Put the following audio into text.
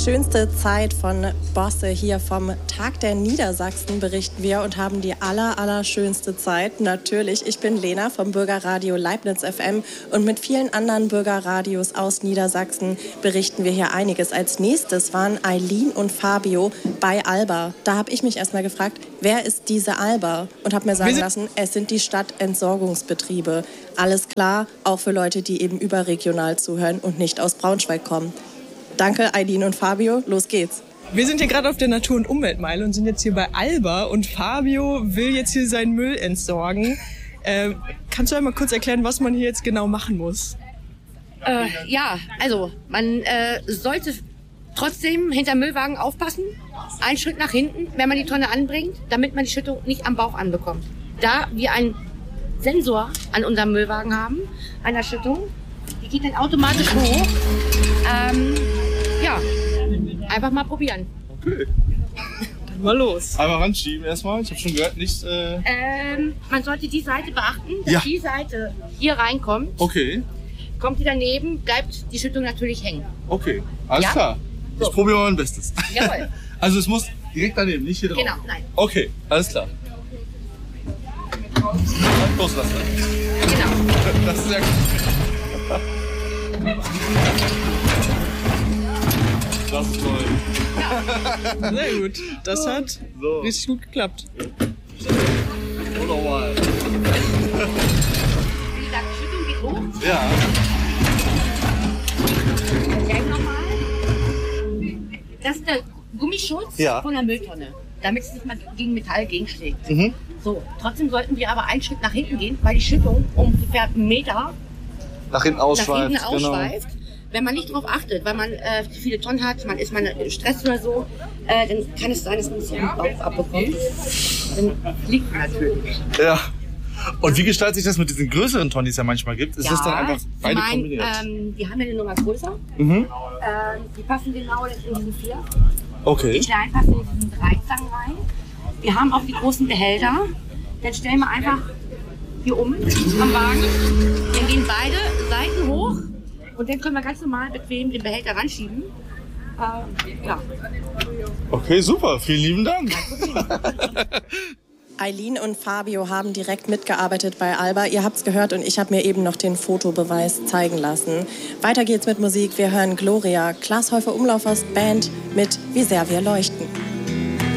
schönste Zeit von Bosse hier vom Tag der Niedersachsen berichten wir und haben die allerschönste Zeit. Natürlich, ich bin Lena vom Bürgerradio Leibniz FM und mit vielen anderen Bürgerradios aus Niedersachsen berichten wir hier einiges. Als nächstes waren Eileen und Fabio bei Alba. Da habe ich mich erstmal gefragt, wer ist diese Alba? Und habe mir sagen lassen, es sind die Stadtentsorgungsbetriebe. Alles klar, auch für Leute, die eben überregional zuhören und nicht aus Braunschweig kommen. Danke, Eileen und Fabio. Los geht's. Wir sind hier gerade auf der Natur- und Umweltmeile und sind jetzt hier bei Alba und Fabio will jetzt hier seinen Müll entsorgen. Kannst du einmal kurz erklären, was man hier jetzt genau machen muss? Ja, also man sollte trotzdem hinter Müllwagen aufpassen. Einen Schritt nach hinten, wenn man die Tonne anbringt, damit man die Schüttung nicht am Bauch anbekommt. Da wir einen Sensor an unserem Müllwagen haben, einer Schüttung, die geht dann automatisch hoch. Ja, einfach mal probieren. Okay. Dann mal los. Einmal ranschieben erstmal. Ich habe schon gehört, nicht... Man sollte die Seite beachten, dass die Seite hier reinkommt. Okay. Kommt die daneben, bleibt die Schüttung natürlich hängen. Okay, alles klar. So. Ich probiere mal mein Bestes. Jawohl. Also es muss direkt daneben, nicht hier drauf. Genau, nein. Okay, alles klar. Loslassen. Genau. Das ist sehr gut. Das ist toll. Ja. Sehr gut. Das hat richtig gut geklappt. Und nochmal. Wie gesagt, die Schüttung geht hoch. Ja. Gleich nochmal. Das ist der Gummischutz von der Mülltonne, damit es nicht mal gegen Metall gegenschlägt. Mhm. So, trotzdem sollten wir aber einen Schritt nach hinten gehen, weil die Schüttung ungefähr einen Meter Nach hinten ausschweift. Genau. Wenn man nicht darauf achtet, weil man zu viele Tonnen hat, man ist mal Stress oder so, dann kann es sein, dass man es am Bauch abbekommt. Dann fliegt man natürlich. Ja. Und wie gestaltet sich das mit diesen größeren Tonnen, die es ja manchmal gibt? Ist das dann einfach beide kombiniert? Die haben ja eine Nummer größer. Mhm. Die passen genau in diesen 4. Okay. Die kleinen passen in diesen 3 Zangen rein. Wir haben auch die großen Behälter. Dann stellen wir einfach hier um am Wagen. Dann gehen beide Seiten hoch. Und dann können wir ganz normal bequem den Behälter ranschieben. Ja. Okay, super. Vielen lieben Dank. Eileen und Fabio haben direkt mitgearbeitet bei Alba. Ihr habt's gehört und ich habe mir eben noch den Fotobeweis zeigen lassen. Weiter geht's mit Musik. Wir hören Gloria, Klaas Häufer Umlaufers Band mit Wie sehr wir leuchten.